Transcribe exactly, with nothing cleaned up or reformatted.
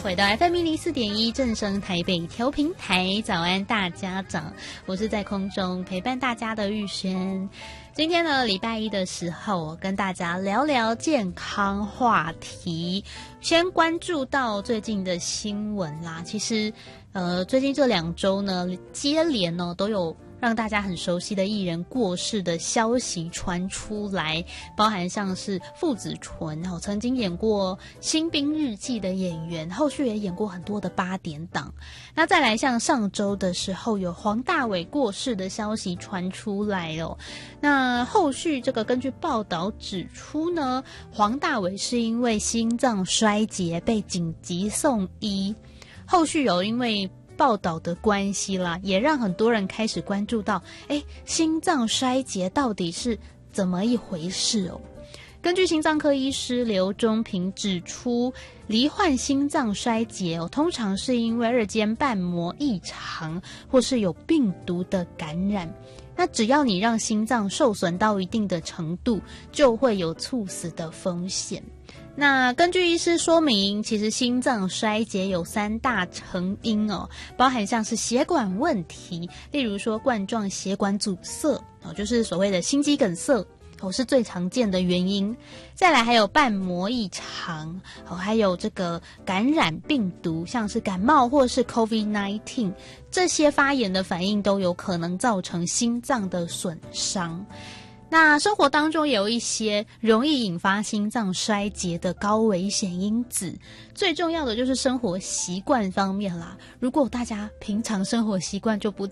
回到 F M 一零四点一正声台北调频台，早安大家长，我是在空中陪伴大家的玉轩。今天呢，礼拜一的时候，我跟大家聊聊健康话题。先关注到最近的新闻啦，其实，呃，最近这两周呢，接连呢都有让大家很熟悉的艺人过世的消息传出来，包含像是傅子淳哦，曾经演过《新兵日记》的演员，后续也演过很多的八点档。那再来像上周的时候，有黄大炜过世的消息传出来哦。那后续这个根据报道指出呢，黄大炜是因为心脏衰竭被紧急送医，后续有因为报道的关系啦，也让很多人开始关注到，诶，心脏衰竭到底是怎么一回事哦？根据心脏科医师刘中平指出，罹患心脏衰竭哦，通常是因为二尖瓣膜异常，或是有病毒的感染。那只要你让心脏受损到一定的程度，就会有猝死的风险。那根据医师说明，其实心脏衰竭有三大成因哦，包含像是血管问题，例如说冠状血管阻塞哦，就是所谓的心肌梗塞哦，是最常见的原因。再来还有瓣膜异常哦，还有这个感染病毒，像是感冒或是 COVID 十九， 这些发炎的反应都有可能造成心脏的损伤。那生活当中也有一些容易引发心脏衰竭的高危险因子，最重要的就是生活习惯方面啦。如果大家平常生活习惯就不